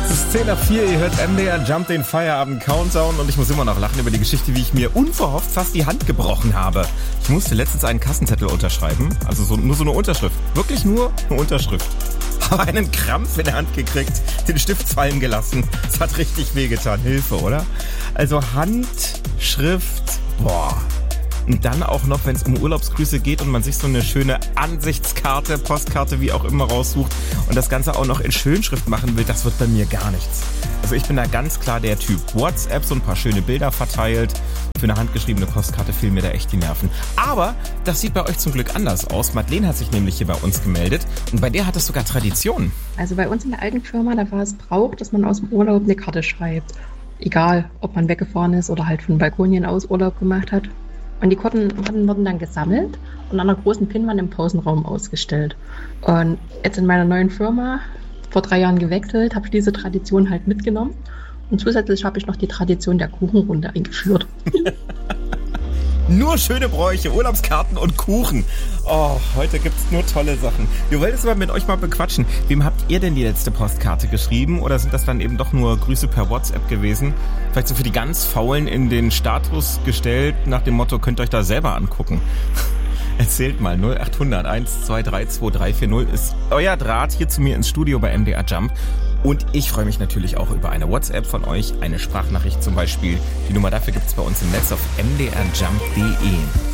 Es ist 3:10, ihr hört MDR Jump, den Feierabend-Countdown und ich muss immer noch lachen über die Geschichte, wie ich mir unverhofft fast die Hand gebrochen habe. Ich musste letztens einen Kassenzettel unterschreiben, also nur so eine Unterschrift, wirklich nur eine Unterschrift. Habe einen Krampf in der Hand gekriegt, den Stift fallen gelassen. Es hat richtig wehgetan, Hilfe, oder? Also Handschrift, boah. Und dann auch noch, wenn es um Urlaubsgrüße geht und man sich so eine schöne Ansichtskarte, Postkarte, wie auch immer raussucht und das Ganze auch noch in Schönschrift machen will, das wird bei mir gar nichts. Also ich bin da ganz klar der Typ. WhatsApp, so ein paar schöne Bilder verteilt. Für eine handgeschriebene Postkarte fehlen mir da echt die Nerven. Aber das sieht bei euch zum Glück anders aus. Madeleine hat sich nämlich hier bei uns gemeldet und bei der hat es sogar Tradition. Also bei uns in der alten Firma, da war es Brauch, dass man aus dem Urlaub eine Karte schreibt. Egal, ob man weggefahren ist oder halt von Balkonien aus Urlaub gemacht hat. Und die Karten wurden dann gesammelt und an einer großen Pinnwand im Pausenraum ausgestellt. Und jetzt in meiner neuen Firma, vor 3 Jahren gewechselt, habe ich diese Tradition halt mitgenommen. Und zusätzlich habe ich noch die Tradition der Kuchenrunde eingeführt. Nur schöne Bräuche, Urlaubskarten und Kuchen. Oh, heute gibt's nur tolle Sachen. Wir wollten es aber mit euch mal bequatschen. Wem habt ihr denn die letzte Postkarte geschrieben? Oder sind das dann eben doch nur Grüße per WhatsApp gewesen? Vielleicht so für die ganz Faulen in den Status gestellt, nach dem Motto, könnt ihr euch da selber angucken. Erzählt mal, 0800 123 2340 ist euer Draht hier zu mir ins Studio bei MDR Jump. Und ich freue mich natürlich auch über eine WhatsApp von euch, eine Sprachnachricht zum Beispiel. Die Nummer dafür gibt's bei uns im Netz auf mdrjump.de.